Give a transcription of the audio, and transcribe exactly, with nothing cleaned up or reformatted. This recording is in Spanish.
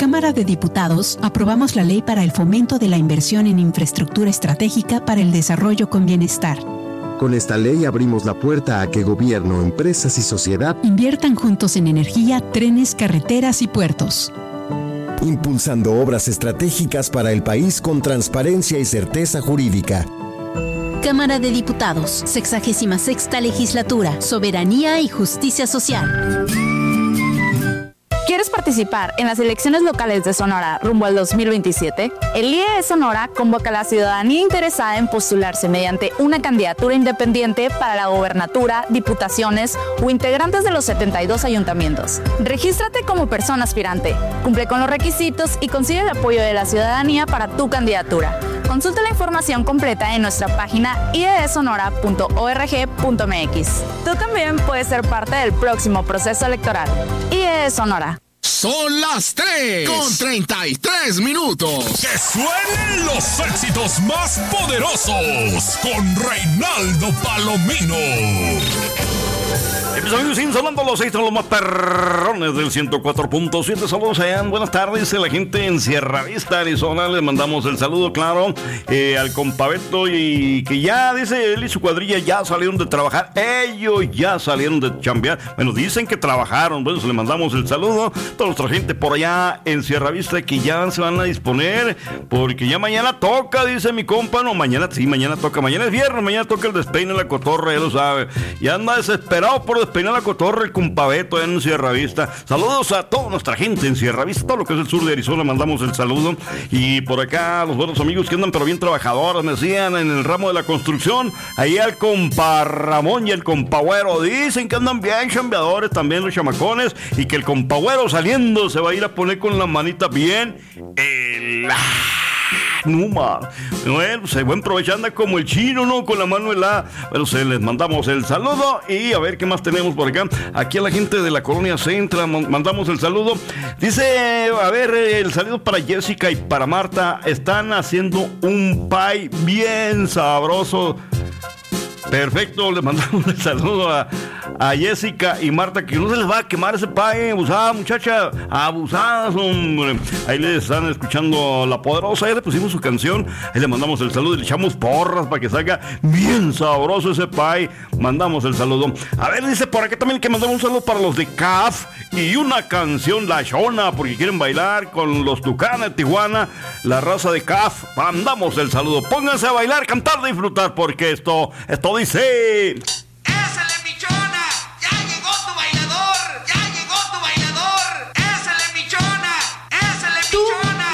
Cámara de Diputados aprobamos la ley para el fomento de la inversión en infraestructura estratégica para el desarrollo con bienestar. Con esta ley abrimos la puerta a que gobierno, empresas y sociedad inviertan juntos en energía, trenes, carreteras y puertos. Impulsando obras estratégicas para el país con transparencia y certeza jurídica. Cámara de Diputados, sexagésima sexta legislatura, soberanía y justicia social. ¿Quieres participar en las elecciones locales de Sonora rumbo al dos mil veintisiete? El I E de Sonora convoca a la ciudadanía interesada en postularse mediante una candidatura independiente para la gobernatura, diputaciones o integrantes de los setenta y dos ayuntamientos. Regístrate como persona aspirante, cumple con los requisitos y consigue el apoyo de la ciudadanía para tu candidatura. Consulta la información completa en nuestra página i e sonora punto org punto m x. Tú también puedes ser parte del próximo proceso electoral. I E Sonora. Son las tres con treinta y tres minutos. ¡Que suenen los éxitos más poderosos con Reinaldo Palomino! Mis amigos, sin sonando los seis, los más perrones del ciento cuatro punto siete. Saludos, sean buenas tardes a la gente en Sierra Vista, Arizona. Les mandamos el saludo, claro, eh, al compabeto, y que ya, dice él y su cuadrilla, ya salieron de trabajar. Ellos ya salieron de chambear. Bueno, dicen que trabajaron. Bueno, le mandamos el saludo a toda nuestra gente por allá en Sierra Vista, que ya se van a disponer, porque ya mañana toca, dice mi compa. No, mañana sí, mañana toca. Mañana es viernes, mañana toca el despeine, la cotorra, ya lo sabe. Ya anda desesperado por despeinar la cotorra el compabeto en Sierra Vista. Saludos a toda nuestra gente en Sierra Vista, todo lo que es el sur de Arizona, mandamos el saludo. Y por acá los buenos amigos que andan pero bien trabajadores, me decían, en el ramo de la construcción, ahí al compa Ramón y el compagüero, dicen que andan bien chambeadores también los chamacones, y que el compagüero saliendo se va a ir a poner con la manita bien el... Numa. Bueno, se buen provecho, anda como el chino, ¿no? Con la mano helada. Bueno, se les mandamos el saludo. Y a ver qué más tenemos por acá. Aquí a la gente de la colonia Centra mandamos el saludo. Dice, a ver, el saludo para Jessica y para Marta. Están haciendo un pie bien sabroso. Perfecto, le mandamos el saludo a, a Jessica y Marta, que no se les va a quemar ese pie. Abusada, muchacha, abusadas, hombre. Ahí le están escuchando La Poderosa, ahí le pusimos su canción, ahí le mandamos el saludo y le echamos porras para que salga bien sabroso ese pie. Mandamos el saludo. A ver, dice por acá también que mandamos un saludo para los de C A F y una canción La Shona, porque quieren bailar con los Tucanes de Tijuana, la raza de C A F. Mandamos el saludo. Pónganse a bailar, cantar, disfrutar, porque esto, esto dice...